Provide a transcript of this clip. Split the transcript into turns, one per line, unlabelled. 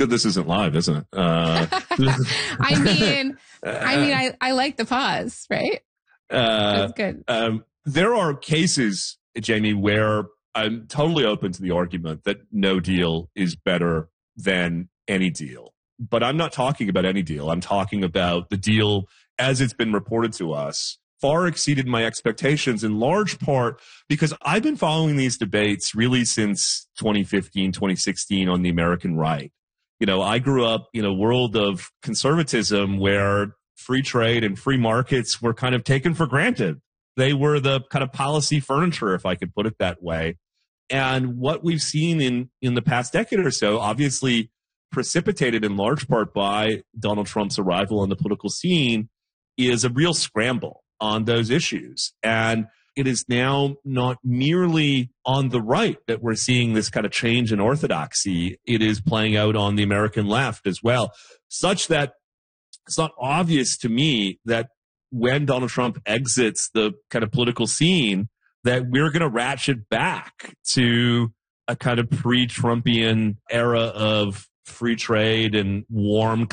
Good, this isn't live, isn't it?
I like the pause, right? That's good.
There are cases, Jamie, where I'm totally open to the argument that no deal is better than any deal. But I'm not talking about any deal. I'm talking about the deal as it's been reported to us far exceeded my expectations, in large part because I've been following these debates really since 2015, 2016 on the American right. I grew up in a world of conservatism where free trade and free markets were kind of taken for granted. They were the kind of policy furniture, if I could put it that way. And what we've seen in the past decade or so, obviously precipitated in large part by Donald Trump's arrival on the political scene, is a real scramble on those issues. And it is now not merely on the right that we're seeing this kind of change in orthodoxy. It is playing out on the American left as well, such that it's not obvious to me that when Donald Trump exits the kind of political scene, that we're going to ratchet back to a kind of pre-Trumpian era of free trade and warm